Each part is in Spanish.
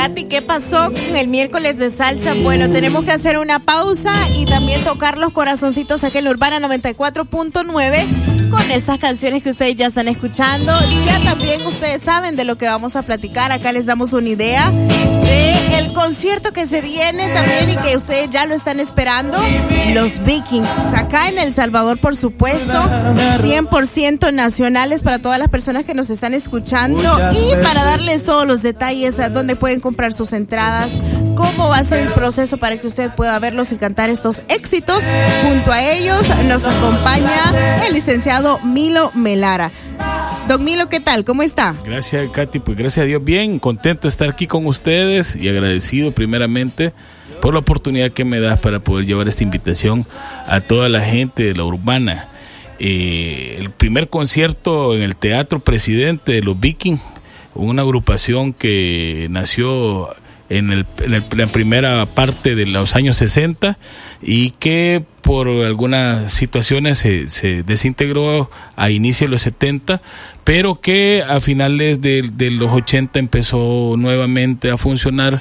Katy, ¿qué pasó con el miércoles de salsa? Bueno, tenemos que hacer una pausa y también tocar los corazoncitos aquí en la Urbana 94.9 con esas canciones que ustedes ya están escuchando. Y ya también ustedes saben de lo que vamos a platicar. Acá les damos una idea del concierto que se viene también y que ustedes ya lo están esperando. Los Vikings, acá en El Salvador, por supuesto, 100% nacionales para todas las personas que nos están escuchando y para darles todos los detalles a dónde pueden comprar sus entradas, cómo va a ser el proceso para que usted pueda verlos y cantar estos éxitos. Junto a ellos nos acompaña el licenciado Milo Melara. Don Milo, ¿qué tal? ¿Cómo está? Gracias, Katy. Pues gracias a Dios, bien, contento de estar aquí con ustedes y agradecido primeramente por la oportunidad que me das para poder llevar esta invitación a toda la gente de la Urbana. El primer concierto en el Teatro Presidente de los Vikings, una agrupación que nació en la primera parte de los años 60 y que por algunas situaciones se desintegró a inicios de los 70, pero que a finales de los 80 empezó nuevamente a funcionar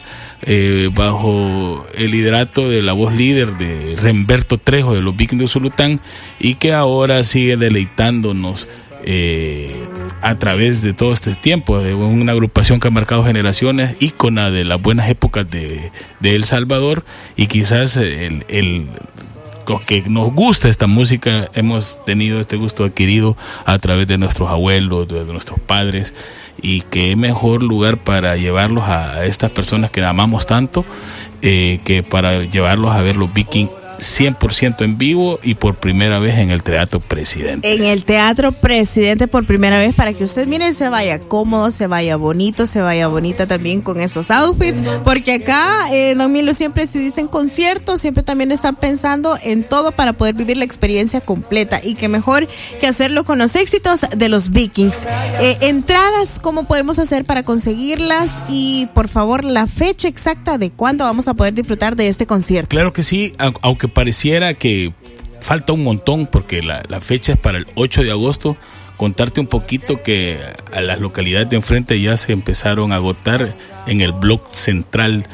bajo el liderato de la voz líder de Remberto Trejo de los Vikings de Usulután, y que ahora sigue deleitándonos a través de todo este tiempo, de una agrupación que ha marcado generaciones, ícona de las buenas épocas de El Salvador, y quizás los que nos gusta esta música hemos tenido este gusto adquirido a través de nuestros abuelos, de nuestros padres, y qué mejor lugar para llevarlos a estas personas que amamos tanto, que para llevarlos a ver los Vikings 100% en vivo y por primera vez en el Teatro Presidente. En el Teatro Presidente por primera vez, para que usted, miren, se vaya cómodo, se vaya bonito, se vaya bonita también con esos outfits, porque acá, don Milo, siempre si dicen conciertos, siempre también están pensando en todo para poder vivir la experiencia completa, y qué mejor que hacerlo con los éxitos de los Vikings. Entradas, ¿cómo podemos hacer para conseguirlas? Y por favor, la fecha exacta de cuándo vamos a poder disfrutar de este concierto. Claro que sí, aunque pareciera que falta un montón, porque la fecha es para el 8 de agosto, contarte un poquito que a las localidades de enfrente ya se empezaron a agotar en el bloque central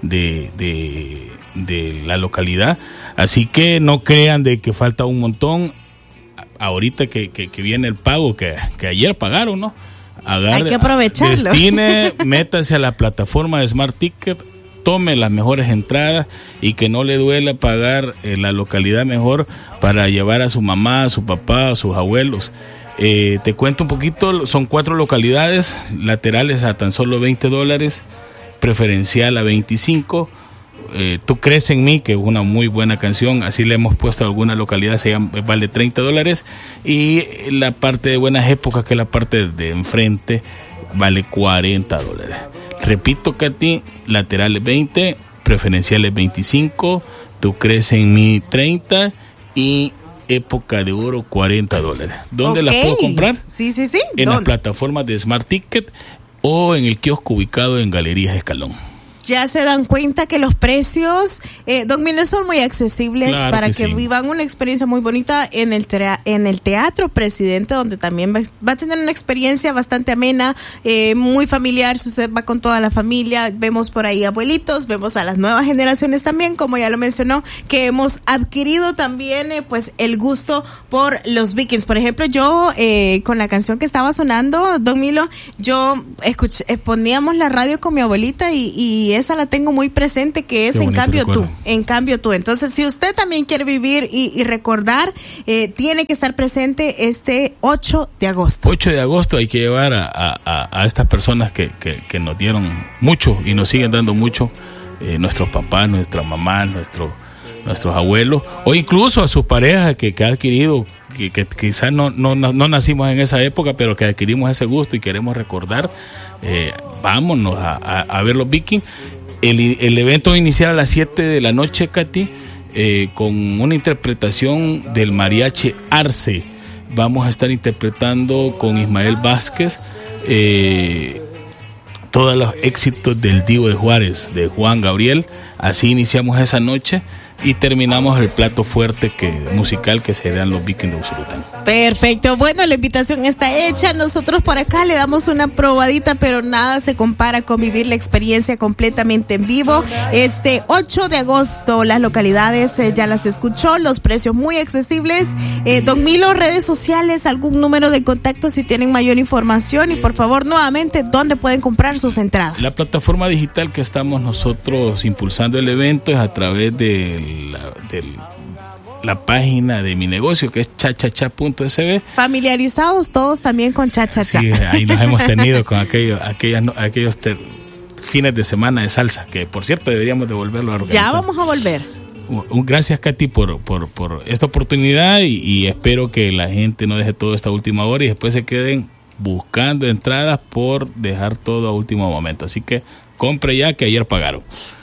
de la localidad, así que no crean de que falta un montón. Ahorita que viene el pago, que ayer pagaron, ¿no? Hay que aprovecharlo. Destine, métase a la plataforma de Smart Ticket, tome las mejores entradas y que no le duela pagar la localidad mejor para llevar a su mamá, a su papá, a sus abuelos. Te cuento un poquito, son 4 localidades, laterales a tan solo $20, preferencial a $25. Tú crees en mí, que es una muy buena canción, así le hemos puesto a alguna localidad, vale $30, y la parte de buenas épocas, que es la parte de enfrente, vale $40. Repito, Katy, laterales 20, preferenciales 25, tú crees en mí 30 y época de oro $40. ¿Dónde las puedo comprar? Sí. En las plataformas de Smart Ticket o en el kiosco ubicado en Galerías Escalón. Ya se dan cuenta que los precios, don Milo, son muy accesibles, claro, para que sí, vivan una experiencia muy bonita en el Teatro Presidente, donde también va a tener una experiencia bastante amena, muy familiar. Si usted va con toda la familia, vemos por ahí abuelitos, vemos a las nuevas generaciones también, como ya lo mencionó, que hemos adquirido también pues el gusto por los Vikings. Por ejemplo, yo con la canción que estaba sonando, don Milo, yo poníamos la radio con mi abuelita y esa la tengo muy presente, que es En Cambio Tú. Entonces, si usted también quiere vivir y recordar, tiene que estar presente este 8 de agosto. 8 de agosto hay que llevar a estas personas que nos dieron mucho y nos siguen dando mucho, nuestros papás, nuestra mamá, nuestros abuelos, o incluso a sus parejas que ha adquirido, que quizás no nacimos en esa época, pero que adquirimos ese gusto y queremos recordar. Vámonos a ver los Vikings. El evento va a iniciar a las 7 de la noche, Katy, con una interpretación del mariachi Arce. Vamos a estar interpretando con Ismael Vázquez todos los éxitos del Divo de Juárez, de Juan Gabriel. Así iniciamos esa noche y terminamos el plato fuerte musical que serán los Vikings de Usulután. Perfecto, bueno, la invitación está hecha. Nosotros por acá le damos una probadita, pero nada se compara con vivir la experiencia completamente en vivo. 8 de agosto, las localidades ya las escuchó, los precios muy accesibles. Don Milo, redes sociales, algún número de contacto si tienen mayor información, y por favor, nuevamente, ¿dónde pueden comprar sus entradas? La plataforma digital que estamos nosotros impulsando el evento es a través de la página de mi negocio, que es chachacha.sb. Familiarizados todos también con chachacha. Sí, ahí nos hemos tenido con aquellos fines de semana de salsa, que por cierto deberíamos de volverlo a organizar. Ya vamos a volver. Gracias, Katy, por esta oportunidad, y espero que la gente no deje todo esta última hora y después se queden buscando entradas por dejar todo a último momento. Así que compre ya, que ayer pagaron.